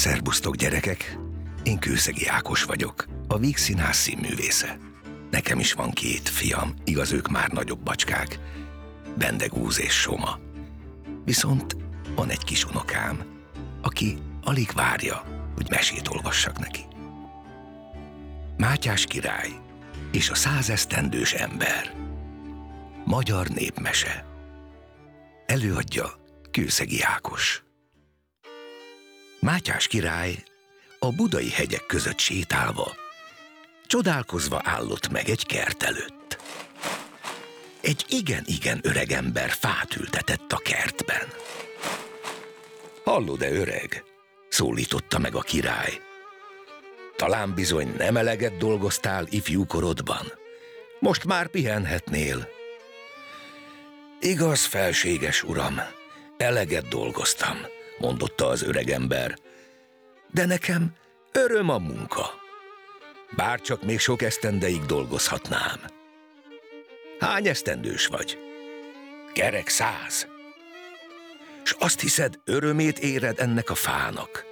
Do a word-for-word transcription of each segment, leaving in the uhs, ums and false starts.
Szerbusztok, gyerekek! Én Kőszegi Ákos vagyok, a Víg Színház színművésze. Nekem is van két fiam, igaz, ők már nagyobb bacskák, Bendegúz és Soma. Viszont van egy kis unokám, aki alig várja, hogy mesét olvassak neki. Mátyás király és a százesztendős ember. Magyar népmese. Előadja Kőszegi Ákos. Mátyás király a budai hegyek között sétálva, csodálkozva állott meg egy kert előtt. Egy igen-igen öreg ember fát ültetett a kertben. Hallod-e, öreg? Szólította meg a király. Talán bizony nem eleget dolgoztál ifjúkorodban. Most már pihenhetnél. Igaz, felséges uram, eleget dolgoztam, mondotta az öregember. De nekem öröm a munka. Bárcsak még sok esztendeig dolgozhatnám. Hány esztendős vagy? Kerek száz. S azt hiszed, örömét éred ennek a fának?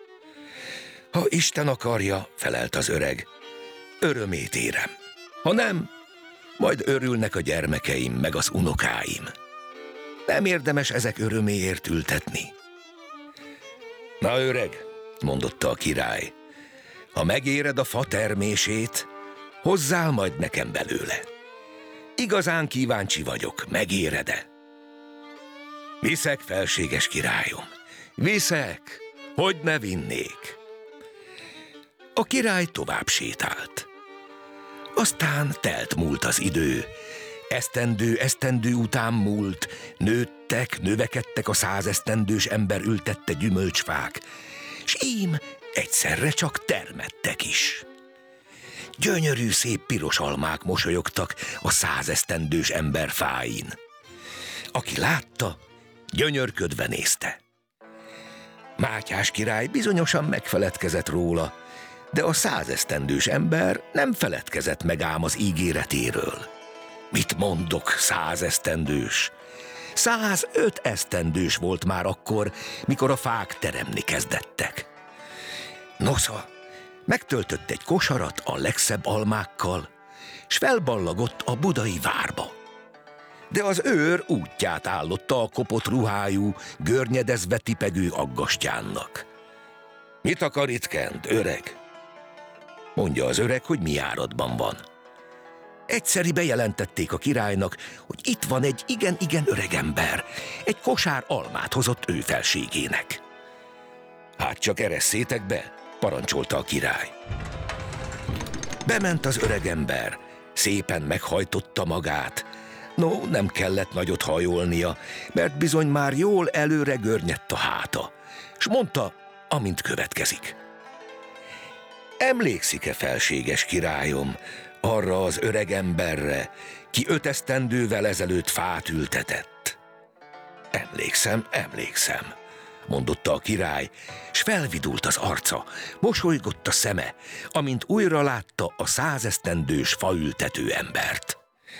Ha Isten akarja, felelt az öreg, örömét érem. Ha nem, majd örülnek a gyermekeim meg az unokáim. Nem érdemes ezek öröméért ültetni. Na, öreg, mondotta a király, ha megéred a fa termését, hozzál majd nekem belőle. Igazán kíváncsi vagyok, megéred-e? Viszek, felséges királyom, viszek, hogy ne vinnék. A király tovább sétált. Aztán telt múlt az idő, esztendő esztendő után múlt, nőttek, növekedtek a százesztendős ember ültette gyümölcsfák, s ím egyszerre csak termettek is. Gyönyörű szép piros almák mosolyogtak a százesztendős ember fáin. Aki látta, gyönyörködve nézte. Mátyás király bizonyosan megfeledkezett róla, de a százesztendős ember nem feledkezett meg ám az ígéretéről. Mit mondok, százesztendős? Százöt esztendős volt már akkor, mikor a fák teremni kezdettek. Nosza, megtöltött egy kosarat a legszebb almákkal, s felballagott a budai várba. De az őr útját állotta a kopott ruhájú, görnyedezve tipegő aggastyánnak. Mit akar itt kent, öreg? Mondja az öreg, hogy mi áradban van. Egyszeri bejelentették a királynak, hogy itt van egy igen-igen öreg ember, egy kosár almát hozott ő felségének. Hát csak eresszétek be, parancsolta a király. Bement az öreg ember, szépen meghajtotta magát. No, nem kellett nagyot hajolnia, mert bizony már jól előre görnyedt a háta, s mondta, amint következik. Emlékszik-e, felséges királyom, arra az öreg emberre, ki öt esztendővel ezelőtt fát ültetett? Emlékszem, emlékszem, mondotta a király, s felvidult az arca, mosolygott a szeme, amint újra látta a százesztendős faültető embert.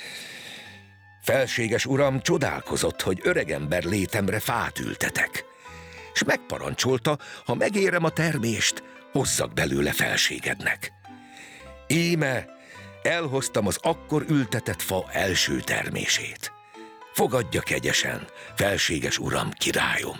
Felséges uram csodálkozott, hogy öregember létemre fát ültetek, s megparancsolta, ha megérem a termést, hozzak belőle felségednek. Íme, elhoztam az akkor ültetett fa első termését. Fogadja kegyesen, felséges uram, királyom.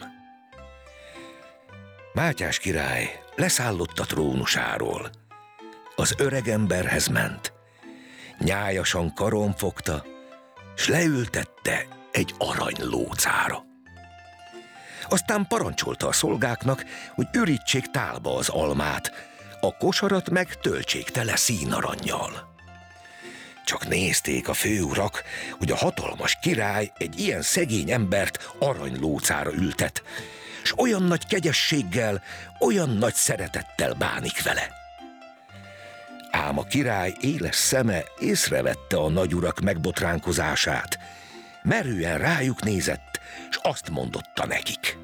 Mátyás király leszállott a trónusáról. Az öregemberhez ment, nyájasan karon fogta, s leültette egy arany lócára. Aztán parancsolta a szolgáknak, hogy ürítsék tálba az almát, a kosarat meg töltsék tele színarannyal. Csak nézték a főurak, hogy a hatalmas király egy ilyen szegény embert aranylócára ültet, s olyan nagy kegyességgel, olyan nagy szeretettel bánik vele. Ám a király éles szeme észrevette a nagyurak megbotránkozását, merően rájuk nézett, s azt mondotta nekik.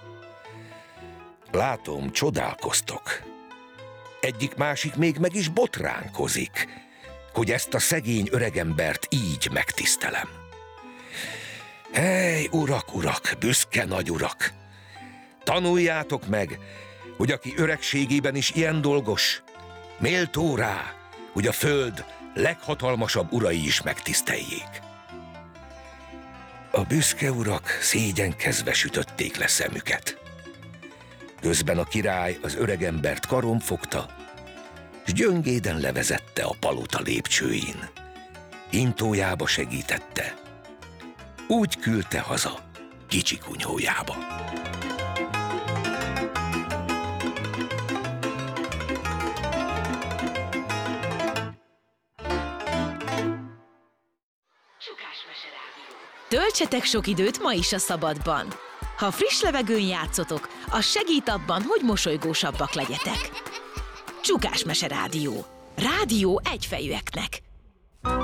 Látom, csodálkoztok. Egyik-másik még meg is botránkozik, hogy ezt a szegény öregembert így megtisztelem. Hely, urak, urak, büszke nagy urak! Tanuljátok meg, hogy aki öregségében is ilyen dolgos, méltó rá, hogy a föld leghatalmasabb urai is megtiszteljék. A büszke urak szégyenkezve sütötték le szemüket. Közben a király az öregembert karon fogta, s gyöngéden levezette a palota lépcsőin. Intójába segítette. Úgy küldte haza kicsi kunyhójába. Töltsetek sok időt ma is a szabadban. Ha friss levegőn játszotok, az segít abban, hogy mosolygósabbak legyetek. Csukás Mese Rádió. Rádió egyfejűeknek.